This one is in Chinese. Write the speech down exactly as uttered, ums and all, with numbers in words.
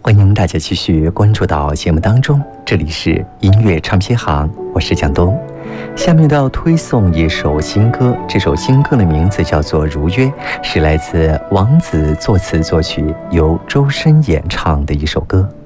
欢迎大家继续关注到节目当中，这里是音乐唱片行，我是蒋东。下面要推送一首新歌，这首新歌的名字叫做《如约》，是来自王子作词作曲，由周深演唱的一首歌。